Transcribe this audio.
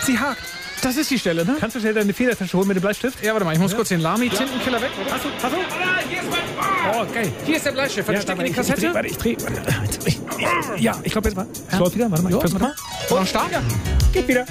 Sie hakt. Das ist die Stelle, ne? Kannst du schnell deine Federtasche holen mit dem Bleistift? Ja, warte mal, ich muss kurz den Lamy-Tintenkiller weg. Hast du? Hier ist mein Oh, geil. Hier ist der Bleistift. Warte, steck in die Ich Kassette. drehe. Ja, ich glaube jetzt mal. Es läuft wieder. Warte mal, ich versuch's mal. Und Start? Geht wieder.